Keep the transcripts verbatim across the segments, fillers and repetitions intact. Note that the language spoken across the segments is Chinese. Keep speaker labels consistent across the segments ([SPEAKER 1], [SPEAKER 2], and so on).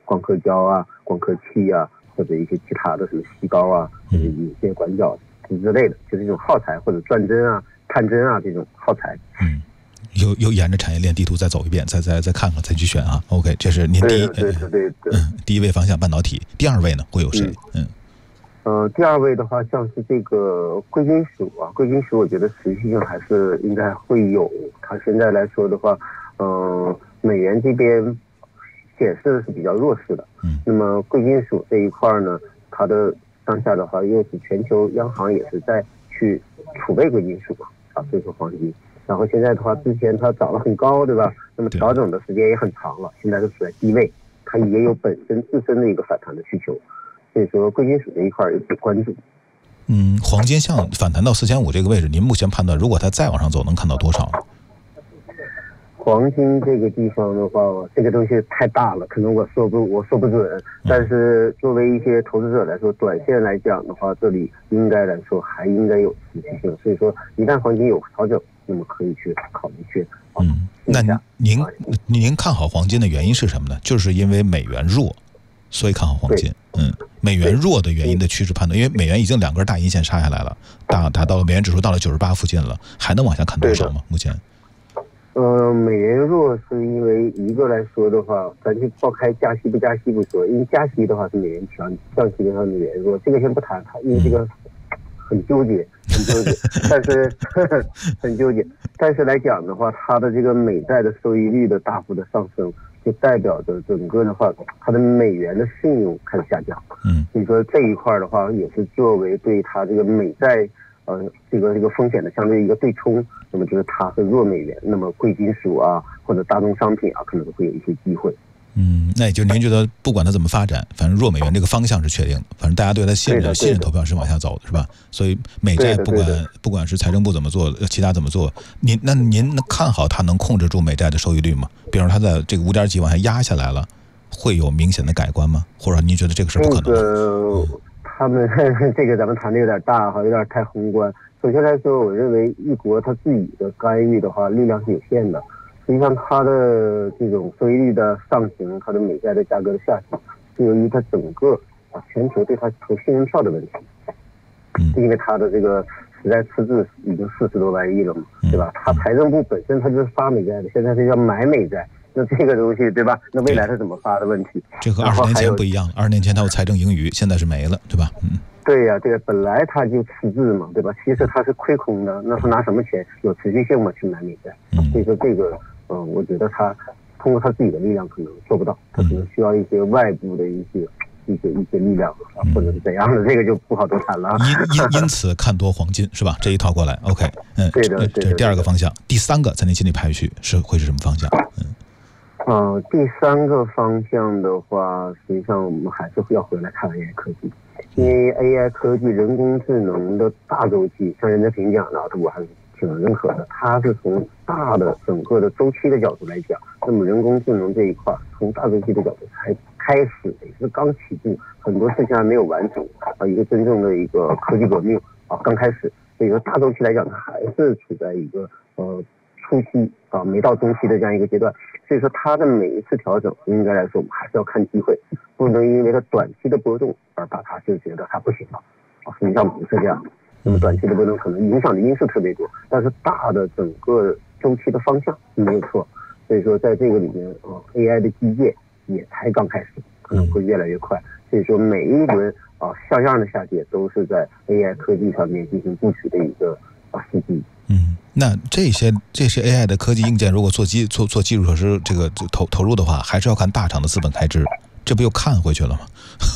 [SPEAKER 1] 光刻胶啊、光刻器啊，或者一些其他的什么细膏啊，或者一些管角之类的，就是这种耗材或者钻针啊、探针啊这种耗材。
[SPEAKER 2] 嗯，又又沿着产业链地图再走一遍，再再再看看，再去选啊。OK， 这是您第一
[SPEAKER 1] 对对对对，
[SPEAKER 2] 嗯，第一位方向半导体，第二位呢会有谁？嗯。
[SPEAKER 1] 呃，第二位的话，像是这个贵金属啊，贵金属我觉得持续性还是应该会有。它现在来说的话，嗯、呃，美元这边显示是比较弱势的。嗯。那么贵金属这一块呢，它的当下的话，又是全球央行也是在去储备贵金属嘛，啊，所以说黄金。然后现在的话，之前它涨得很高，对吧？那么调整的时间也很长了，现在都处在低位，它也有本身自身的一个反弹的需求。所以说贵金属这一块也得关注。
[SPEAKER 2] 嗯，黄金像反弹到四千五这个位置，您目前判断，如果它再往上走，能看到多少？
[SPEAKER 1] 黄金这个地方的话，这个东西太大了，可能我说不我说不准。但是作为一些投资者来说，短线来讲的话，这里应该来说还应该有持续性。所以说，一旦黄金有调整，那么可以去考虑去。
[SPEAKER 2] 嗯，那您您看好黄金的原因是什么呢？就是因为美元弱。所以看好黄金，嗯，美元弱的原因的趋势判断，因为美元已经两根大阴线杀下来了，大达到了美元指数到了九十八附近了，还能往下看多少吗？目前？
[SPEAKER 1] 呃，美元弱是因为一个来说的话，咱就抛开加息不加息不说，因为加息的话是美元强，降息的话美元弱，这个先不谈它，因为这个很纠结，很纠结，但是呵呵很纠结，但是来讲的话，它的这个美债的收益率的大幅的上升。就代表着整个的话，它的美元的信用开始下降。嗯，所以说这一块的话，也是作为对它这个美债呃这个这个风险的相对一个对冲。那么就是它是弱美元，那么贵金属啊或者大宗商品啊，可能会有一些机会。
[SPEAKER 2] 嗯，那也就是您觉得不管它怎么发展，反正弱美元这个方向是确定的，反正大家对它信任信任投票是往下走的，是吧？所以美债不管不管是财政部怎么做，其他怎么做，您那您看好它能控制住美债的收益率吗？比如它在这个五点几往下压下来了，会有明显的改观吗？或者您觉得这个是不可能的？
[SPEAKER 1] 呃，他们这个咱们谈的有点大哈，有点太宏观。首先来说，我认为一国它自己的干预的话，力量是有限的。实际上，它的这种收益率的上行，它的美债的价格的下行，是由于它整个啊全球对它投信任票的问题。嗯，因为它的这个实在赤字已经四十多万亿了嘛，对吧？它财政部本身它就是发美债的，现在是要买美债，那这个东西对吧？那未来它怎么发的问题？
[SPEAKER 2] 这和二十年前不一样，二十年前它有财政盈余，现在是没了，对吧？嗯。
[SPEAKER 1] 对呀、啊，这个本来它就赤字嘛，对吧？其实它是亏空的，那它拿什么钱有持续性嘛去买美债？所以说这个。嗯，我觉得他通过他自己的力量可能做不到，他可能需要一些外部的一些一些一些力量啊，或者是怎样的，这个就不好多谈了。
[SPEAKER 2] 因因因此看多黄金是吧？这一套过来 ，OK， 嗯，
[SPEAKER 1] 对的，
[SPEAKER 2] 这是第二个方向。第三个在您心里排序是会是什么方向？嗯，
[SPEAKER 1] 呃，第三个方向的话，实际上我们还是要回来看 A I 科技，因为 A I 科技人工智能的大周期，像任正非讲的，我还是挺认可的。它是从大的整个的周期的角度来讲，那么人工智能这一块从大周期的角度才开始，也是刚起步，很多事情还没有完成啊，一个真正的一个科技革命啊刚开始。所以说大周期来讲，它还是处在一个呃初期啊没到中期的这样一个阶段。所以说它的每一次调整，应该来说我们还是要看机会，不能因为它短期的波动而把它就觉得它不行了啊，实际上不是这样。那么短期的波动可能影响的因素特别多，但是大的整个周期的方向没有错。所以说在这个里面啊 ，A I 的基建也才刚开始，可能会越来越快。所以说每一轮啊像样的下跌都是在 A I 科技上面进行布局的一个啊时机。
[SPEAKER 2] 嗯，那这些这些 A I 的科技硬件，如果做基做做基础设施这个投投入的话，还是要看大厂的资本开支，这不又看回去了吗？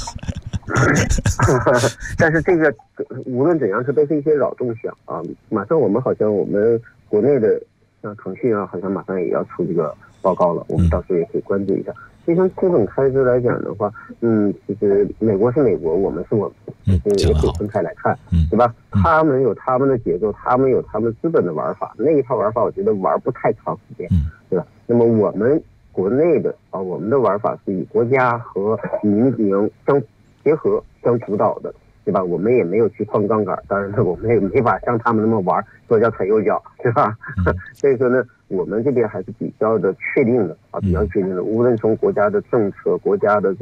[SPEAKER 1] 但是这个无论怎样，这都是一些扰动项啊。马上我们好像我们国内的像腾讯啊，好像马上也要出这个报告了，我们到时候也可以关注一下。实际上资本开支来讲的话，嗯，其实美国是美国，我们是我们，就是也可以分开来看，对吧？他们有他们的节奏，他们有他们资本的玩法，那一套玩法我觉得玩不太长时间，对吧？那么我们国内的啊，我们的玩法是以国家和民营相结合相主导的，对吧？我们也没有去碰杠杆，当然了，我们也没法像他们那么玩，左脚踩右脚，对吧？所以说呢，我们这边还是比较的确定的啊，比较确定的。无论从国家的政策、国家的